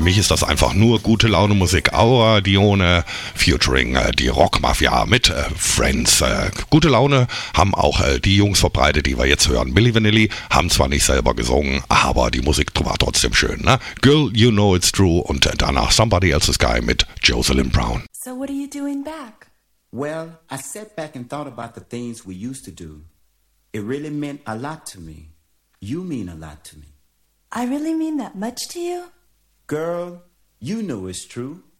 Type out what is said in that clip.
mich ist das einfach nur gute Laune Musik. Aura Dione featuring die Rockmafia mit Friends. Gute Laune haben auch die Jungs verbreitet, die wir jetzt hören. Milli Vanilli haben zwar nicht selber gesungen, aber die Musik war trotzdem schön. Ne? Girl, You Know It's True und danach Somebody Else's Guy mit Jocelyn Brown. So what are you doing back? Well, I sat back and thought about the things we used to do. It really meant a lot to me. You mean a lot to me. I really mean that much to you? Girl, you know it's true.